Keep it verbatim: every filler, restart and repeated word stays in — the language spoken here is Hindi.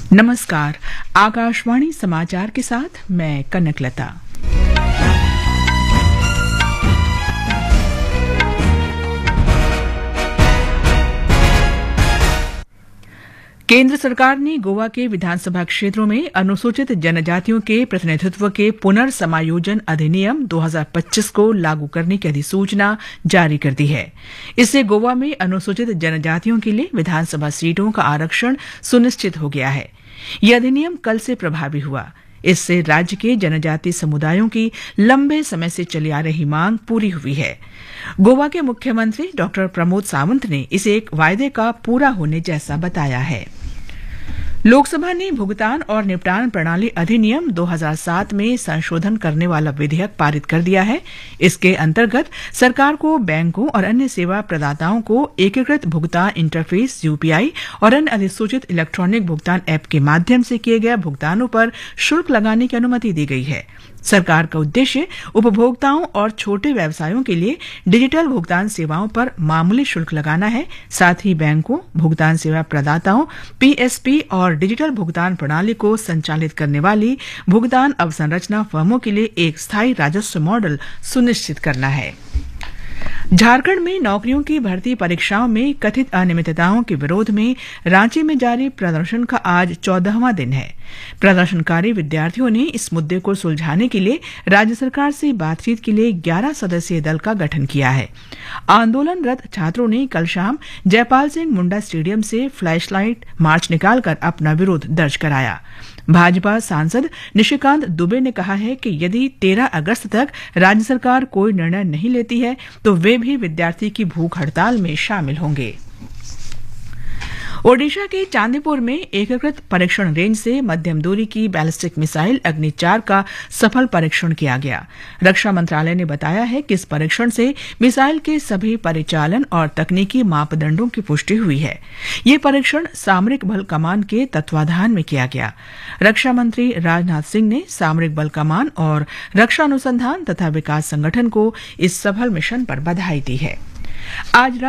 नमस्कार। आकाशवाणी समाचार के साथ मैं कनकलता। केंद्र सरकार ने गोवा के विधानसभा क्षेत्रों में अनुसूचित जनजातियों के प्रतिनिधित्व के पुनर्समायोजन अधिनियम दो हज़ार पच्चीस को लागू करने की अधिसूचना जारी कर दी है। इससे गोवा में अनुसूचित जनजातियों के लिए विधानसभा सीटों का आरक्षण सुनिश्चित हो गया है। यह अधिनियम कल से प्रभावी हुआ। इससे राज्य के जनजातीय समुदायों की लंबे समय से चली आ रही मांग पूरी हुई है। गोवा के मुख्यमंत्री डॉ प्रमोद सावंत ने इसे एक वायदे का पूरा होने जैसा बताया है। लोकसभा ने भुगतान और निपटान प्रणाली अधिनियम दो हज़ार सात में संशोधन करने वाला विधेयक पारित कर दिया है। इसके अंतर्गत सरकार को बैंकों और अन्य सेवा प्रदाताओं को एकीकृत भुगतान इंटरफेस यूपीआई और अन्य अधिसूचित इलेक्ट्रॉनिक भुगतान ऐप के माध्यम से किए गए भुगतानों पर शुल्क लगाने की अनुमति दी गई है। सरकार का उद्देश्य उपभोक्ताओं और छोटे व्यवसायों के लिए डिजिटल भुगतान सेवाओं पर मामूली शुल्क लगाना है। साथ ही बैंकों, भुगतान सेवा प्रदाताओं, पीएसपी और डिजिटल भुगतान प्रणाली को संचालित करने वाली भुगतान अवसंरचना फर्मों के लिए एक स्थायी राजस्व मॉडल सुनिश्चित करना है। झारखंड में नौकरियों की भर्ती परीक्षाओं में कथित अनियमितताओं के विरोध में रांची में जारी प्रदर्शन का आज चौदहवां दिन है। प्रदर्शनकारी विद्यार्थियों ने इस मुद्दे को सुलझाने के लिए राज्य सरकार से बातचीत के लिए ग्यारह सदस्यीय दल का गठन किया है। आंदोलनरत छात्रों ने कल शाम जयपाल सिंह मुंडा स्टेडियम से फ्लैश लाइट मार्च निकालकर अपना विरोध दर्ज कराया। भाजपा सांसद निशिकांत दुबे ने कहा है कि यदि तेरह अगस्त तक राज्य सरकार कोई निर्णय नहीं लेती है तो वे भी विद्यार्थी की भूख हड़ताल में शामिल होंगे। ओडिशा के चांदीपुर में एकीकृत परीक्षण रेंज से मध्यम दूरी की बैलिस्टिक मिसाइल अग्नि चार का सफल परीक्षण किया गया। रक्षा मंत्रालय ने बताया है कि इस परीक्षण से मिसाइल के सभी परिचालन और तकनीकी मापदंडों की पुष्टि हुई है। ये परीक्षण सामरिक बल कमान के तत्वाधान में किया गया। रक्षा मंत्री राजनाथ सिंह ने सामरिक बल कमान और रक्षा अनुसंधान तथा विकास संगठन को इस सफल मिशन पर बधाई दी है। आज